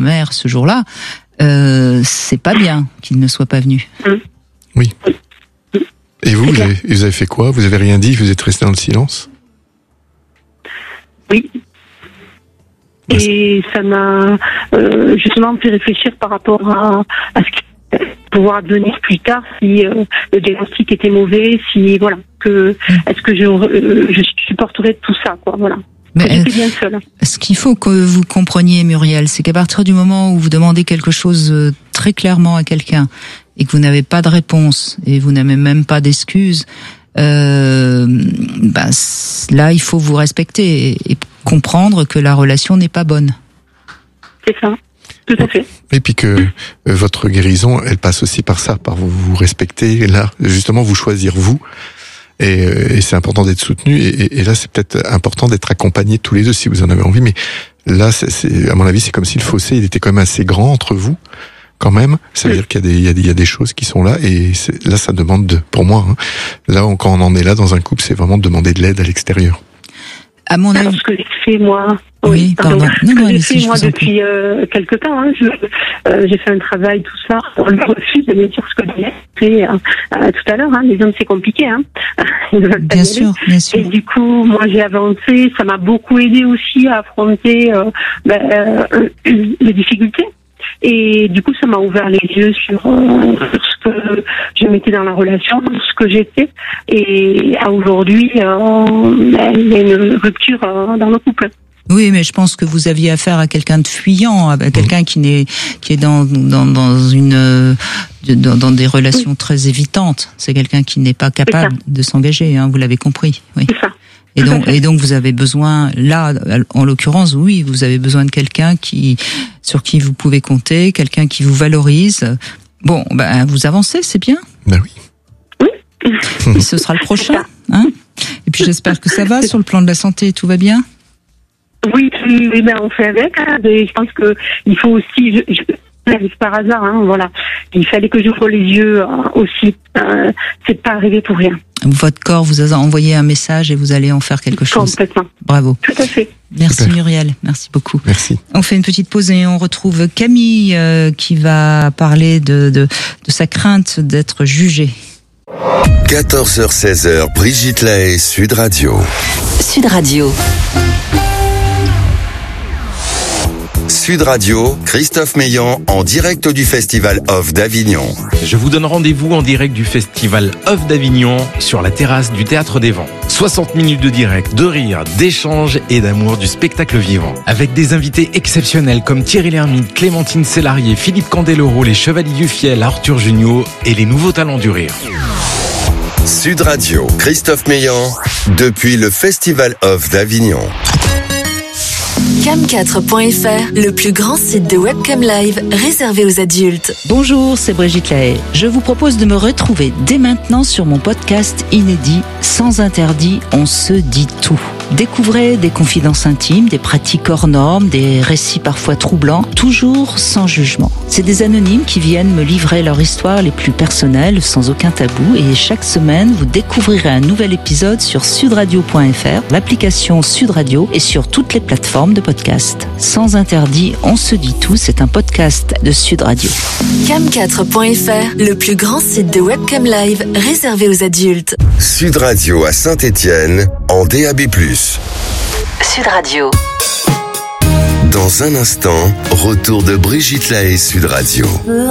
sa mère ce jour-là, c'est pas bien qu'il ne soit pas venu. Oui. Et vous avez fait quoi? Vous avez rien dit? Vous êtes resté dans le silence? Oui. Et ça m'a justement fait réfléchir par rapport à ce qui pouvoir advenir plus tard si le diagnostic était mauvais, si voilà, est-ce que je supporterais tout ça, quoi, voilà. Mais j'étais bien seule. Ce qu'il faut que vous compreniez, Muriel, c'est qu'à partir du moment où vous demandez quelque chose très clairement à quelqu'un et que vous n'avez pas de réponse et vous n'avez même pas d'excuses, là, il faut vous respecter et comprendre que la relation n'est pas bonne. C'est ça. Tout à fait. Et puis que votre guérison, elle passe aussi par ça, par vous respecter, là, justement, vous choisir vous. Et c'est important d'être soutenu. Et là, c'est peut-être important d'être accompagné tous les deux si vous en avez envie. Mais là, c'est à mon avis, c'est comme si le fossé, il était quand même assez grand entre vous, quand même. Ça veut dire qu'il y a des choses qui sont là. Et là, ça demande pour moi, hein, là, quand on en est là dans un couple, c'est vraiment de demander de l'aide à l'extérieur. À mon avis. Ce que j'ai fait, moi. Oui, pardon. Non, j'ai fait, moi, depuis quelque temps. Hein, j'ai fait un travail, tout ça. On le refuse de me dire ce que j'ai fait tout à l'heure. Hein, les hommes, c'est compliqué. Hein. Ils veulent pas bien sûr, bien sûr. Et du coup, moi, j'ai avancé. Ça m'a beaucoup aidé aussi à affronter les difficultés. Et du coup, ça m'a ouvert les yeux sur ce que je mettais dans la relation, ce que j'étais. Et à aujourd'hui, il y a une rupture dans le couple. Oui, mais je pense que vous aviez affaire à quelqu'un de fuyant, à quelqu'un qui est dans des relations très évitantes. C'est quelqu'un qui n'est pas capable de s'engager, hein, vous l'avez compris. Oui. C'est ça. Et donc vous avez besoin, là, en l'occurrence, oui, vous avez besoin de quelqu'un sur qui vous pouvez compter, quelqu'un qui vous valorise. Bon, vous avancez, c'est bien. Ben oui. Oui. Et ce sera le prochain, hein. Et puis j'espère que ça va sur le plan de la santé, tout va bien. Oui, on fait avec. Hein, et je pense que il faut aussi, j'arrive par hasard, hein, voilà. Il fallait que j'ouvre les yeux aussi. C'est pas arrivé pour rien. Votre corps vous a envoyé un message et vous allez en faire quelque chose. Complètement. Bravo. Tout à fait. Merci Muriel, merci beaucoup. Merci. On fait une petite pause et on retrouve Camille qui va parler de sa crainte d'être jugée. 14h-16h, Brigitte Lahaie, Sud Radio. Sud Radio. Sud Radio, Christophe Meillan en direct du Festival Off d'Avignon. Je vous donne rendez-vous en direct du Festival Off d'Avignon sur la terrasse du Théâtre des Vents. 60 minutes de direct, de rire, d'échange et d'amour du spectacle vivant. Avec des invités exceptionnels comme Thierry Lhermitte, Clémentine Célarié, Philippe Candeloro, les Chevaliers du Fiel, Arthur Junio et les nouveaux talents du rire. Sud Radio, Christophe Meillan, depuis le Festival Off d'Avignon. Cam4.fr, le plus grand site de webcam live réservé aux adultes. Bonjour, c'est Brigitte Lahaie. Je vous propose de me retrouver dès maintenant sur mon podcast inédit Sans interdit, on se dit tout. Découvrez des confidences intimes, des pratiques hors normes, des récits parfois troublants, toujours sans jugement. C'est des anonymes qui viennent me livrer leur histoire les plus personnelles, sans aucun tabou, et chaque semaine, vous découvrirez un nouvel épisode sur sudradio.fr, l'application Sud Radio et sur toutes les plateformes de podcast. Sans interdit, on se dit tout, c'est un podcast de Sud Radio. Cam4.fr, le plus grand site de webcam live réservé aux adultes. Sud Radio à Saint-Étienne, en DAB+. Sud Radio. Dans un instant, retour de Brigitte Lahaie, Sud Radio.